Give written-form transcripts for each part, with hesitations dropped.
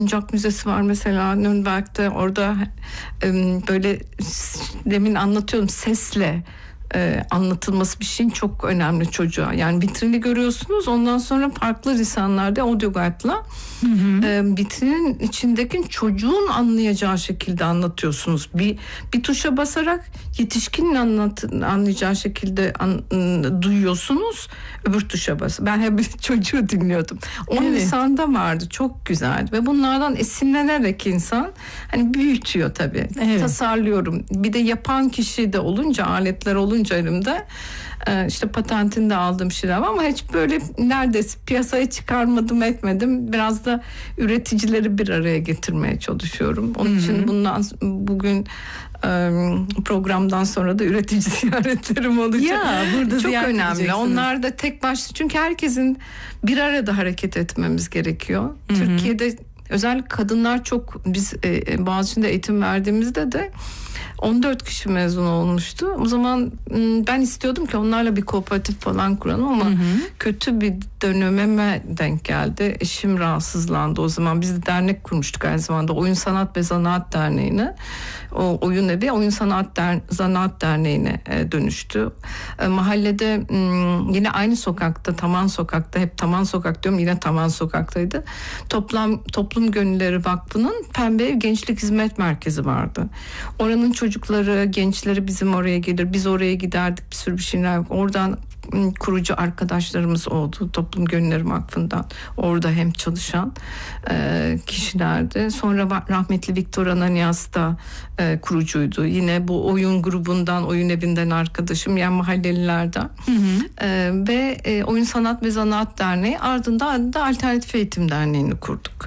Oyuncak müzesi var mesela Nürnberg'de. Orada böyle demin anlatıyorum, sesle anlatılması bir şeyin çok önemli çocuğa. Yani vitrini görüyorsunuz, ondan sonra farklı lisanlarda audio guide'la vitrinin içindeki çocuğun anlayacağı şekilde anlatıyorsunuz. Bir tuşa basarak yetişkinin anlayacağı şekilde duyuyorsunuz. Öbür tuşa bas. Ben hep çocuğu dinliyordum. Onun lisanında vardı. Çok güzel. Ve bunlardan esinlenerek insan hani büyütüyor tabii. Evet. Tasarlıyorum. Bir de yapan kişi de olunca, aletler olunca elimde işte patentini de aldığım şeyler var ama hiç böyle neredeyse piyasaya çıkarmadım, etmedim. Biraz da üreticileri bir araya getirmeye çalışıyorum. Onun için bugün programdan sonra da üretici ziyaretlerim olacak. Ya, burada çok önemli. Onlar da tek başlı, çünkü herkesin bir arada hareket etmemiz gerekiyor. Türkiye'de özellikle kadınlar çok, biz Boğaziçi'nde eğitim verdiğimizde de 14 kişi mezun olmuştu. O zaman ben istiyordum ki onlarla bir kooperatif falan kuralım ama kötü bir dönemime denk geldi. Eşim rahatsızlandı o zaman. Biz de dernek kurmuştuk aynı zamanda. Oyun Sanat ve Zanaat Derneği'ne. O oyun evi Oyun Zanaat Derneği'ne dönüştü. Mahallede yine aynı sokakta, Taman Sokak'ta, hep Taman Sokak diyorum, yine Taman Sokak'taydı. Toplum Gönülleri Vakfı'nın Pembe Ev Gençlik Hizmet Merkezi vardı. Oranın çocukları, gençleri bizim oraya gelir. Biz oraya giderdik, bir sürü bir şeyler. Oradan kurucu arkadaşlarımız oldu Toplum Gönülleri Vakfı'ndan. Orada hem çalışan kişilerdi. Sonra rahmetli Viktor Ananias da kurucuydu. Yine bu oyun grubundan, oyun evinden arkadaşım, yani mahallelilerden. Ve Oyun Sanat ve Zanaat Derneği, ardından da Alternatif Eğitim Derneği'ni kurduk.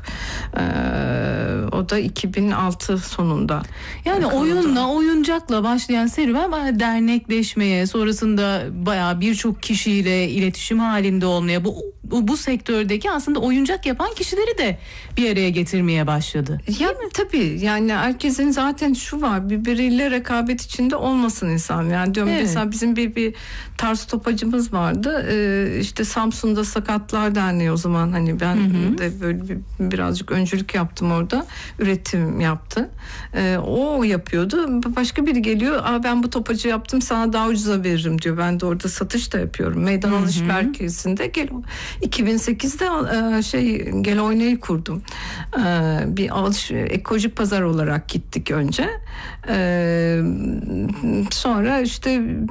O da 2006 sonunda. Yani oyunla, oyuncakla başlayan serüven dernekleşmeye, sonrasında bayağı birçok kişiyle iletişim halinde olmaya, bu sektördeki aslında oyuncak yapan kişileri de bir araya getirmeye başladı. Ya tabii, yani herkesin zaten şu var, birbiriyle rekabet içinde olmasın insan. Yani diyorum mesela bizim bir tarz topacımız vardı. İşte Samsun'da Sakatlar Derneği, o zaman hani ben de böyle birazcık öncülük yaptım orada. Üretim yaptı. O yapıyordu. Başka biri geliyor. Ben bu topacı yaptım, sana daha ucuza veririm diyor. Ben de orada satış da yapıyorum. Meydan Alış Merkezi'nde 2008'de Gel Oynay'ı kurdum. Bir ekolojik pazar olarak gittik önce. Sonra işte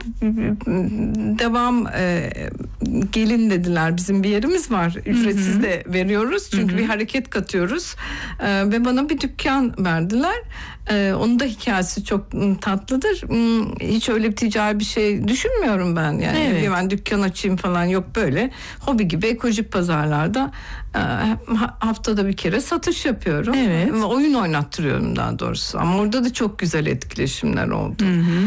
devam gelin dediler. Bizim bir yerimiz var. Ücretsiz de veriyoruz. Çünkü bir hareket katıyoruz. Ve bana bir dükkan verdiler. Onun da hikayesi çok tatlıdır. Hiç öyle bir ticari bir şey düşünmüyorum ben. Yani ben dükkan açayım falan yok, böyle hobi gibi ekolojik pazarlarda haftada bir kere satış yapıyorum. Oyun oynattırıyorum daha doğrusu. Ama orada da çok güzel etkileşimler oldu.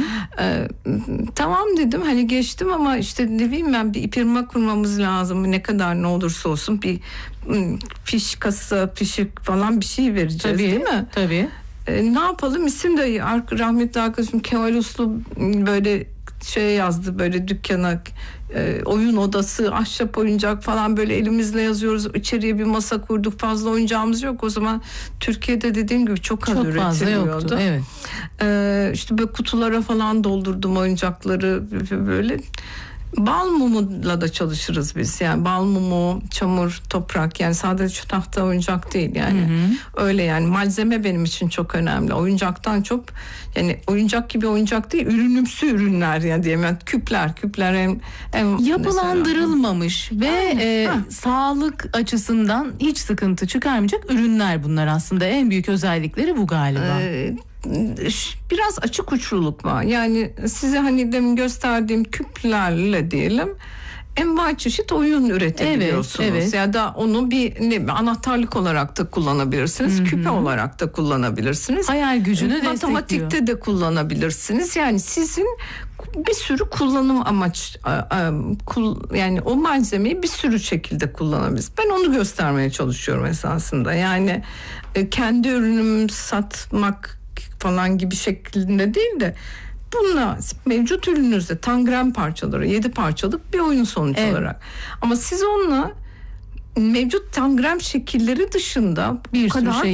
Tamam dedim, hani geçtim ama işte ne bileyim ben, bir firma kurmamız lazım. Ne kadar ne olursa olsun bir fiş, kasa, fişi falan bir şey vereceğiz, değil mi? Tabii. Ne yapalım? İsim de rahmetli arkadaşım Kemal Uslu böyle yazdı, böyle dükkana oyun odası, ahşap oyuncak falan, böyle elimizle yazıyoruz. İçeriye bir masa kurduk. Fazla oyuncağımız yok. O zaman Türkiye'de dediğim gibi çok az üretiliyordu. İşte böyle kutulara falan doldurdum oyuncakları böyle. Bal mumuyla da çalışırız biz. Yani bal mumu, çamur, toprak, yani sadece şu tahta oyuncak değil yani. Öyle yani, malzeme benim için çok önemli. Oyuncaktan çok, yani oyuncak gibi oyuncak değil, ürünümsü ürünler yani diyeyim. Yani küpler en yapılandırılmamış ve sağlık açısından hiç sıkıntı çıkarmayacak ürünler bunlar aslında. En büyük özellikleri bu galiba. Biraz açık uçluluk var. Yani size hani demin gösterdiğim küplerle diyelim envai çeşit oyun üretebiliyorsunuz. Ya da onu bir anahtarlık olarak da kullanabilirsiniz. Küpe olarak da kullanabilirsiniz. Hayal gücünü destekliyor. Matematikte de kullanabilirsiniz. Yani sizin bir sürü kullanım yani o malzemeyi bir sürü şekilde kullanabiliriz. Ben onu göstermeye çalışıyorum esasında. Yani kendi ürünümü satmak falan gibi şeklinde değil de bununla mevcut ürününüzde tangram parçaları, 7 parçalık bir oyun sonuç olarak. Ama siz onunla mevcut tangram şekilleri dışında bir kadar